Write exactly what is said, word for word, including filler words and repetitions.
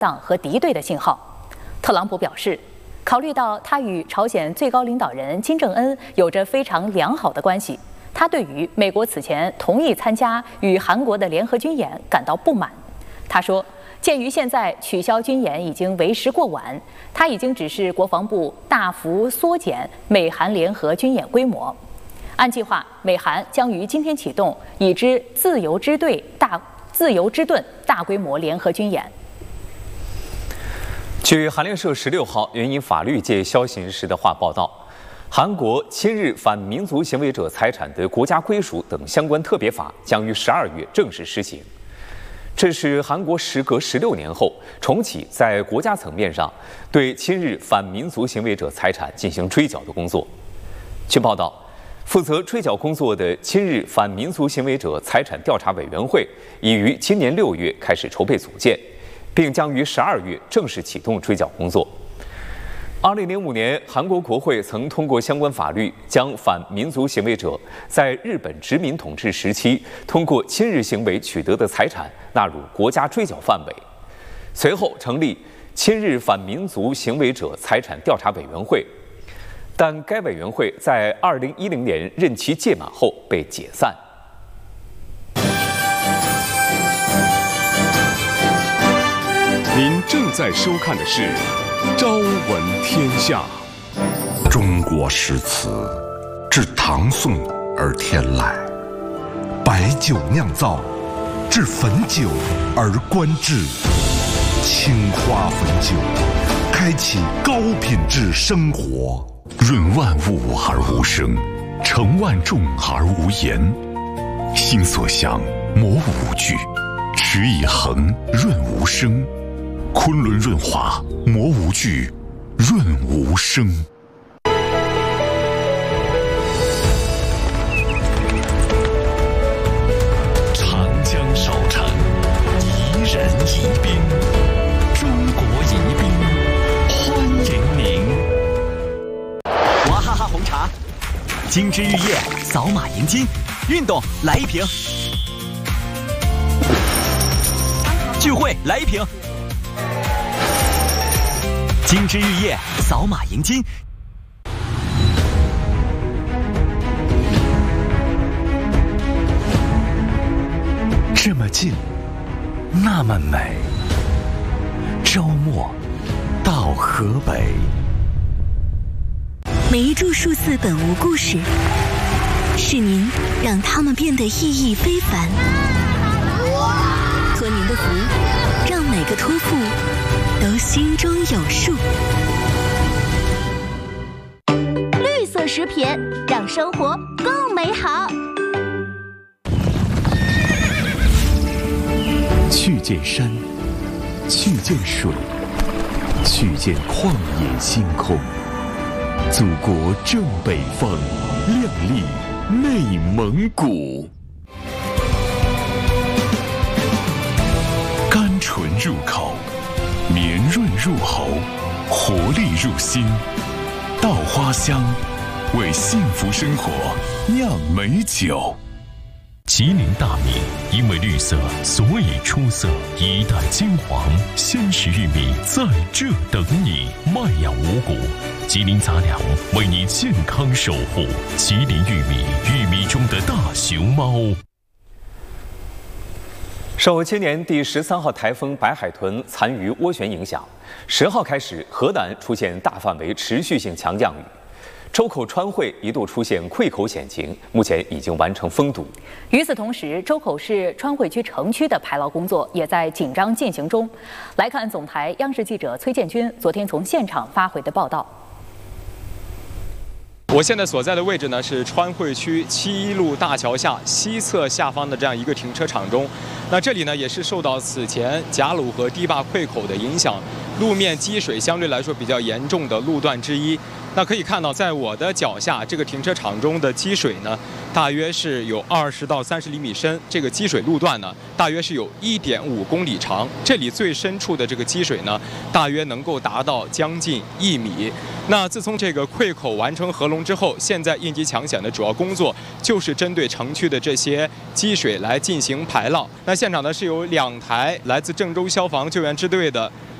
党和敌对的信号。特朗普表示，考虑到他与朝鲜最高领导人金正恩有着非常良好的关系，他对于美国此前同意参加与韩国的联合军演感到不满。他说，鉴于现在取消军演已经为时过晚，他已经指示国防部大幅缩减美韩联合军演规模。按计划，美韩将于今天启动已知自由之队大自由之盾大规模联合军演。 据韩联社十六号援引法律界消息人士的话报道，韩国侵日反民族行为者财产的国家归属等相关特别法将于十二月正式施行。这是韩国时隔十六年后重启在国家层面上对侵日反民族行为者财产进行追缴的工作。据报道，负责追缴工作的侵日反民族行为者财产调查委员会已于今年六月开始筹备组建，并将于十二月正式启动追缴工作。二零零五年，韩国国会曾通过相关法律，将反民族行为者在日本殖民统治时期通过侵日行为取得的财产纳入国家追缴范围。随后成立侵日反民族行为者财产调查委员会，但该委员会在二零一零年任期届满后被解散。 您正在收看的是《朝闻天下》。 中国诗词自唐宋而天来，白酒酿造，至汾酒而观致。青花汾酒，开启高品质生活。润万物而无声，成万众而无言。心所向，磨无惧；持以恒，润无声。昆仑润滑，磨无惧，润无声。长江少产，宜人宜宾。中国宜宾，欢迎您。 娃哈哈红茶，金枝玉叶，扫码赢金。运动来一瓶，聚会来一瓶。金枝玉叶，扫码赢金。 这么近，那么美。周末到河北。 每一株数字本无故事，是您让它们变得意义非凡。托您的福，让每个托付都心中有数。 绿色食品让生活更美好。 去见山，去见水，去见旷野星空。祖国正北方，亮丽内蒙古。甘醇入口，绵润入喉，活力入心。稻花香，为幸福生活酿美酒。吉林大米因为绿色，所以出色。一代金黄，鲜食玉米在这等你。麦养五谷，吉林杂粮为你健康守护。吉林玉米，玉米中的大熊猫。 受今年第十三号台风白海豚残余涡旋影响，十号开始河南出现大范围持续性强降雨。周口川汇一度出现溃口险情，目前已经完成封堵。 与此同时，周口市川汇区城区的排涝工作也在紧张进行中。来看总台央视记者崔建军昨天从现场发回的报道。 我现在所在的位置呢是川汇区七一路大桥下西侧下方的这样一个停车场中。那这里呢也是受到此前贾鲁河堤坝溃口的影响，路面积水相对来说比较严重的路段之一。那可以看到，在我的脚下这个停车场中的积水呢， 大约是有二十到三十厘米深。这个积水路段呢，大约是有一点五公里长。这里最深处的这个积水呢，大约能够达到将近一米。那自从这个溃口完成合龙之后，现在应急抢险的主要工作就是针对城区的这些积水来进行排涝。那现场呢是有两台来自郑州消防救援支队的